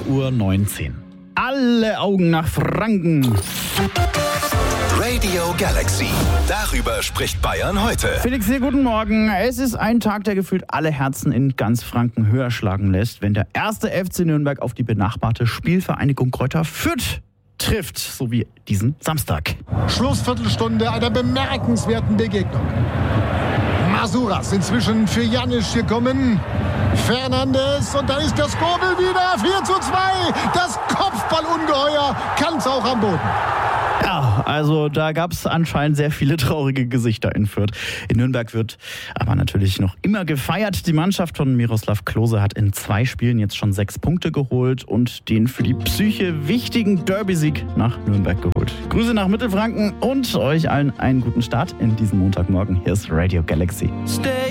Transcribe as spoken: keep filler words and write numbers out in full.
acht Uhr neunzehn. Alle Augen nach Franken. Radio Galaxy. Darüber spricht Bayern heute. Felix, hier, guten Morgen. Es ist ein Tag, der gefühlt alle Herzen in ganz Franken höher schlagen lässt, wenn der erste F C Nürnberg auf die benachbarte Spielvereinigung Greuther Fürth trifft, so wie diesen Samstag. Schlussviertelstunde einer bemerkenswerten Begegnung. Masuras inzwischen für Janisch gekommen. Fernandes und da ist der Skobel wieder. vier zu zwei. Das Kopfballungeheuer kann es auch am Boden. Ja, also da gab es anscheinend sehr viele traurige Gesichter in Fürth. In Nürnberg wird aber natürlich noch immer gefeiert. Die Mannschaft von Miroslav Klose hat in zwei Spielen jetzt schon sechs Punkte geholt und den für die Psyche wichtigen Derby-Sieg nach Nürnberg geholt. Grüße nach Mittelfranken und euch allen einen guten Start in diesem Montagmorgen. Hier ist Radio Galaxy. Stay